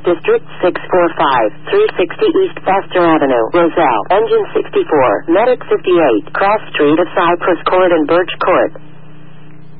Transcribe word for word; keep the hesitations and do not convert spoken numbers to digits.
District six four five, three sixty East Foster Avenue, Roselle, Engine sixty-four, Medic fifty-eight, Cross Street of Cypress Court and Birch Court.